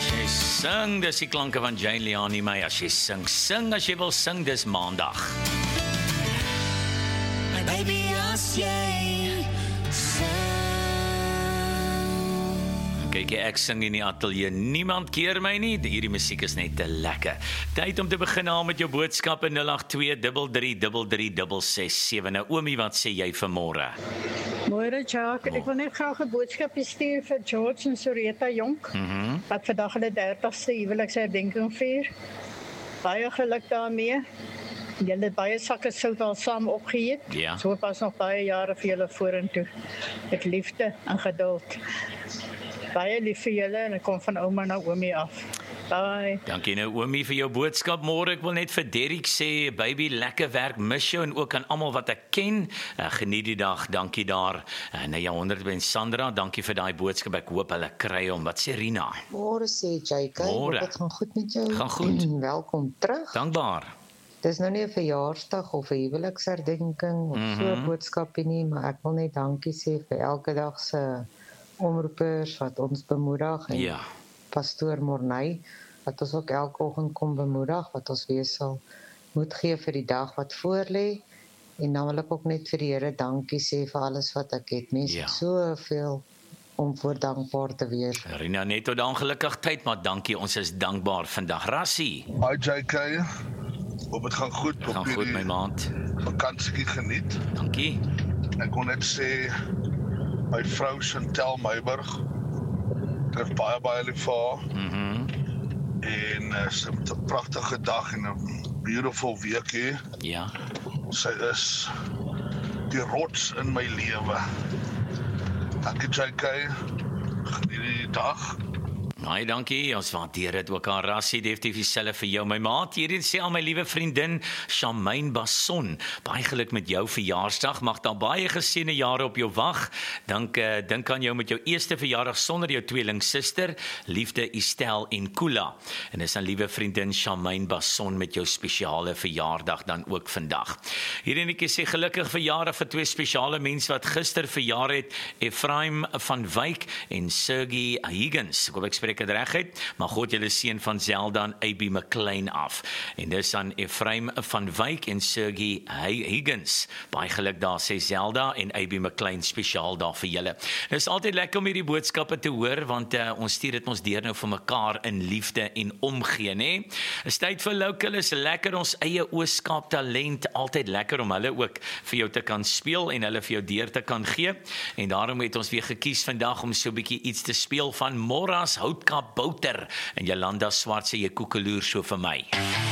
As jy sing, dis die klanke van Jane Leani May. As jy sing, sing as jy wil sing, dis maandag. My baby, as jy sing. Kyk, ek sing in die ateljee, niemand keer my nie, hierdie musiek is net te lekker. Tyd om te begin aan met jou boodskappe 082-33-33-667. Nou, Oomie, wat sê jy vanmôre? Môre, Jacques. Ek wil net graag 'n boodskap stuur vir George en Soreta Jonk, wat vandag hulle 30ste huweliksherdenking vier. Baie geluk daarmee. Julle het baie sakke sout al saam opgeëet. Ja. So pas nog baie jare vir julle vorentoe. Met liefde en geduld. Baie lief vir julle en ek kom van ouma na Oomie af. Bye. Dankie nou Oomie vir jou boodskap môre. Ek wil net vir Derrick sê, baby, lekker werk, mis jou en ook aan almal wat ek ken. Geniet die dag, dankie daar. Na jou 100 Sandra, dankie vir daai boodskap. Ek hoop hulle kry hom. Wat sê Rina? Môre sê JK, Môre. dit gaan goed met jou. Gaan goed. Welkom terug. Dankbaar. Dis nou nie 'n verjaarsdag of 'n huweliksherdenking of so 'n boodskapie nie, maar ek wil net dankie sê vir elke dag se omroepers wat ons bemoedig en Ja. Pastoor Morney wat ons ook elke oggend kom bemoedig, wat ons weer sal moed gee vir die dag wat voorlê. En dan wil ek ook net vir die Here dankie sê vir alles wat ek het. Mense Ja. het soveel om voor dankbaar te wees. Rina, net tot dan gelukkig tyd, maar dankie, ons is dankbaar vandag. Rassie, Hi JK, hoop het gaan goed. gaan goed my maand. Vakansie geniet. Dankie. Ek kon net sê, my vrou Chantel Meiburg, ek het baie lief vir haar. En sy het 'n pragtige dag en 'n beautiful week hier. Ja. Sy is die rots in my lewe. Dankie JK, geniet die dag. Baie dankie, ons waardeer dit ook aan Rassie, definitief dieselfde vir jou my maat. Hierdie sê aan my liewe vriendin Shamaine Basson, baie geluk met jou verjaarsdag, mag daar baie geseënde jare op jou wag. Dink aan jou met jou eerste verjaardag sonder jou tweelingsuster, liefde Estelle en Kula. En dis aan liewe vriendin Shamaine Basson met jou spesiale verjaardag dan ook vandag. Hierdie netjie sê gelukkig verjaardag vir twee spesiale mense wat gister verjaar het, Ephraim van Wyk en Sergey Higgins. Ek hoop ek spreek dit reg uit, maar God julle seën van Zelda en AB McLean af. En dis aan Ephraim van Wyk en Sergey Higgins. Baie geluk daar sê Zelda en AB McLean spesiaal daar vir julle. Dit is altyd lekker om hierdie boodskappe te hoor, want ons stuur dit ons deur nou vir mekaar in liefde en omgee, né? Is tyd vir local, is lekker ons eie Oos-Kaap talent, altyd lekker om hulle ook vir jou te kan speel en hulle vir jou deur te kan gee. En daarom het ons weer gekies vandag om so 'n bietjie iets te speel van Morras Houtkap Bouter en Jolanda Swart sê jy koekeloer so vir my.